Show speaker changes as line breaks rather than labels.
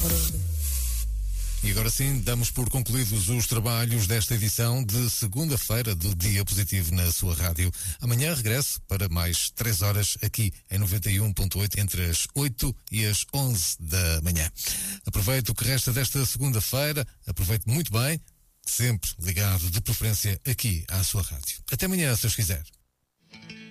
E agora sim, damos por concluídos os trabalhos desta edição de segunda-feira do Dia Positivo na sua rádio. Amanhã regresso para mais 3 horas aqui em 91.8 entre as 8 e as 11 da manhã. Aproveite o que resta desta segunda-feira, aproveite muito bem, sempre ligado de preferência aqui à sua rádio. Até amanhã, se os quiser.